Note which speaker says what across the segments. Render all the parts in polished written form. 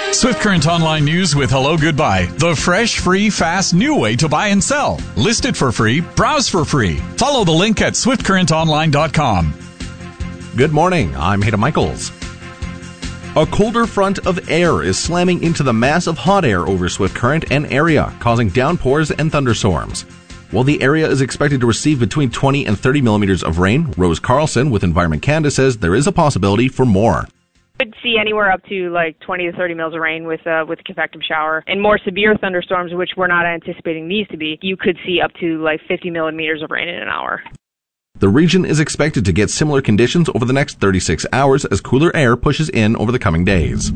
Speaker 1: Swift Current Online News with Hello Goodbye. The fresh, free, fast, new way to buy and sell. List it for free. Browse for free. Follow the link at swiftcurrentonline.com.
Speaker 2: Good morning. I'm Hayden Michaels. A colder front of air is slamming into the mass of hot air over Swift Current and area, causing downpours and thunderstorms. While the area is expected to receive between 20 and 30 millimeters of rain, Rose Carlson with Environment Canada says there is a possibility for more.
Speaker 3: Could see anywhere up to like 20 to 30 mils of rain with a convective shower. And more severe thunderstorms, which we're not anticipating these to be, you could see up to like 50 millimeters of rain in an hour.
Speaker 2: The region is expected to get similar conditions over the next 36 hours as cooler air pushes in over the coming days.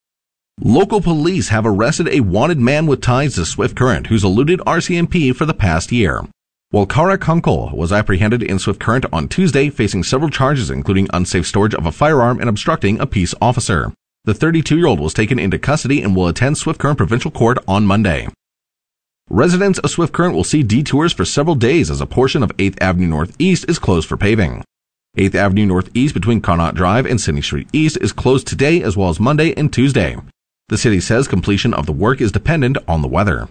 Speaker 2: Local police have arrested a wanted man with ties to Swift Current who's eluded RCMP for the past year. Walkara Kunkel was apprehended in Swift Current on Tuesday, facing several charges including unsafe storage of a firearm and obstructing a peace officer. The 32-year-old was taken into custody and will attend Swift Current Provincial Court on Monday. Residents of Swift Current will see detours for several days as a portion of 8th Avenue Northeast is closed for paving. 8th Avenue Northeast between Connaught Drive and Sydney Street East is closed today as well as Monday and Tuesday. The city says completion of the work is dependent on the weather.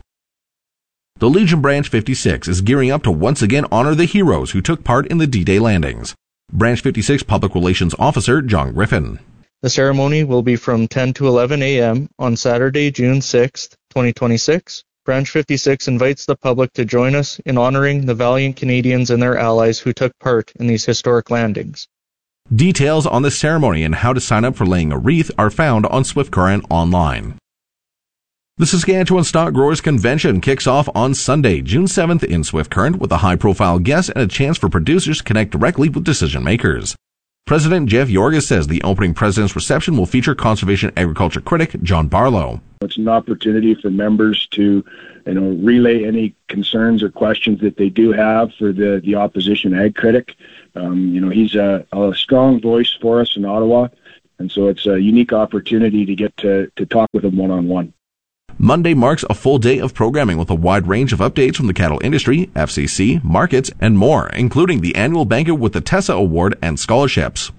Speaker 2: The Legion Branch 56 is gearing up to once again honor the heroes who took part in the D-Day landings. Branch 56 Public Relations Officer John Griffin.
Speaker 4: The ceremony will be from 10 to 11 a.m. on Saturday, June 6, 2026. Branch 56 invites the public to join us in honoring the valiant Canadians and their allies who took part in these historic landings.
Speaker 2: Details on the ceremony and how to sign up for laying a wreath are found on Swift Current Online. The Saskatchewan Stock Growers Convention kicks off on Sunday, June 7th in Swift Current with a high-profile guest and a chance for producers to connect directly with decision makers. President Jeff Yorgas says the opening president's reception will feature conservation agriculture critic John Barlow.
Speaker 5: It's an opportunity for members to, relay any concerns or questions that they do have for the opposition ag critic. He's a strong voice for us in Ottawa, and so it's a unique opportunity to get to talk with him one-on-one.
Speaker 2: Monday marks a full day of programming with a wide range of updates from the cattle industry, FCC, markets, and more, including the annual banquet with the Tessa Award and scholarships.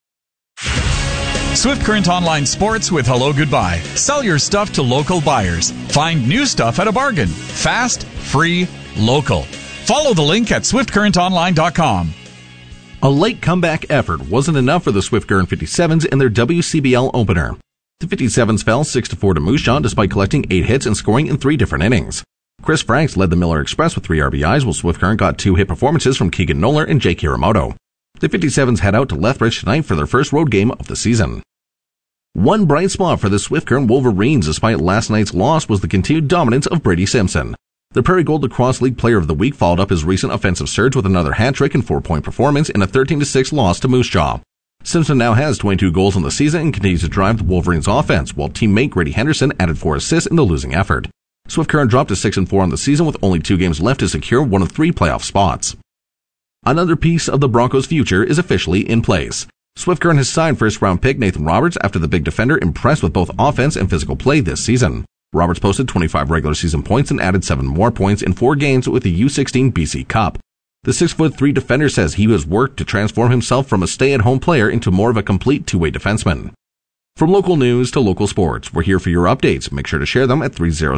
Speaker 1: Swift Current Online Sports with Hello Goodbye. Sell your stuff to local buyers. Find new stuff at a bargain. Fast, free, local. Follow the link at swiftcurrentonline.com.
Speaker 2: A late comeback effort wasn't enough for the Swift Current 57s in their WCBL opener. The 57s fell 6-4 to Moose Jaw despite collecting 8 hits and scoring in 3 different innings. Chris Franks led the Miller Express with 3 RBIs, while Swift Current got 2 hit performances from Keegan Noller and Jake Hiramoto. The 57s head out to Lethbridge tonight for their first road game of the season. One bright spot for the Swift Current Wolverines despite last night's loss was the continued dominance of Brady Simpson. The Prairie Gold Lacrosse League Player of the Week followed up his recent offensive surge with another hat-trick and 4-point performance in a 13-6 loss to Moose Jaw. Simpson now has 22 goals in the season and continues to drive the Wolverines' offense, while teammate Grady Henderson added 4 assists in the losing effort. Swift Current dropped to 6-4 on the season with only 2 games left to secure one of 3 playoff spots. Another piece of the Broncos' future is officially in place. Swift Current has signed first-round pick Nathan Roberts after the big defender impressed with both offense and physical play this season. Roberts posted 25 regular season points and added 7 more points in 4 games with the U16 BC Cup. The 6'3" defender says he has worked to transform himself from a stay-at-home player into more of a complete two-way defenseman. From local news to local sports, we're here for your updates. Make sure to share them at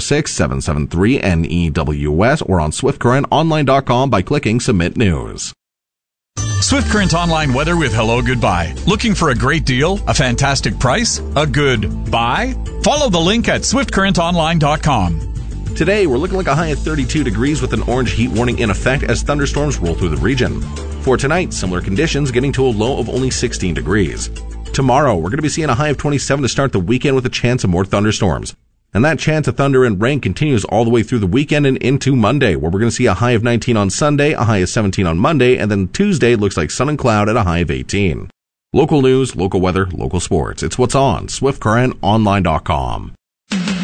Speaker 2: 306-773-NEWS or on SwiftCurrentOnline.com by clicking Submit News.
Speaker 1: Swift Current Online weather with Hello Goodbye. Looking for a great deal? A fantastic price? A good buy? Follow the link at SwiftCurrentOnline.com.
Speaker 2: Today, we're looking like a high of 32 degrees with an orange heat warning in effect as thunderstorms roll through the region. For tonight, similar conditions getting to a low of only 16 degrees. Tomorrow, we're going to be seeing a high of 27 to start the weekend with a chance of more thunderstorms. And that chance of thunder and rain continues all the way through the weekend and into Monday, where we're going to see a high of 19 on Sunday, a high of 17 on Monday, and then Tuesday looks like sun and cloud at a high of 18. Local news, local weather, local sports. It's what's on SwiftCurrentOnline.com.